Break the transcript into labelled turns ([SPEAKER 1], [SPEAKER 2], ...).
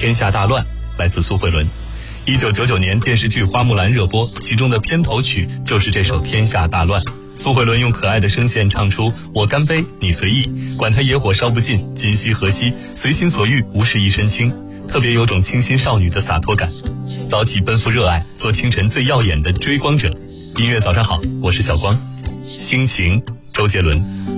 [SPEAKER 1] 天下大乱》，来自苏慧伦。1999年电视剧《花木兰》热播，其中的片头曲就是这首《天下大乱》。苏慧伦用可爱的声线唱出“我干杯，你随意，管他野火烧不尽，今夕何夕，随心所欲，无事一身轻”，特别有种清新少女的洒脱感。早起奔赴热爱，做清晨最耀眼的追光者。音乐早上好，我是小光。心情，周杰伦。